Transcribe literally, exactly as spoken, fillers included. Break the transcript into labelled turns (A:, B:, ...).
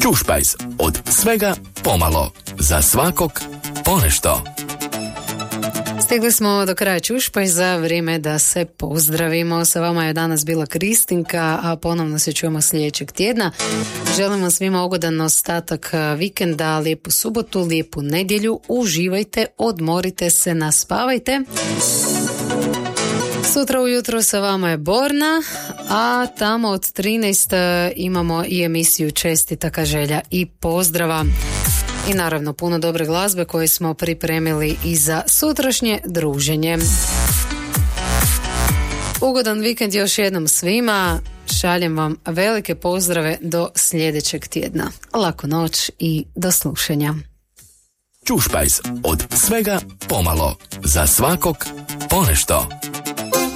A: Čušpajz, od svega pomalo, za svakog ponešto.
B: Stigli smo do kraja Čušpajza, vrijeme da se pozdravimo. Sa vama je danas bila Kristinka, a ponovno se čujemo sljedećeg tjedna. Želimo svima ugodan ostatak vikenda, lijepu subotu, lijepu nedjelju. Uživajte, odmorite se, naspavajte. Sutra ujutro sa vama je Borna, a tamo od trinaest imamo i emisiju Čestitaka, želja i pozdrava. I naravno puno dobre glazbe koje smo pripremili i za sutrašnje druženje. Ugodan vikend još jednom svima. Šaljem vam velike pozdrave do sljedećeg tjedna. Laku noć i do slušanja.
A: Čušpajz, od svega pomalo, za svakog ponešto.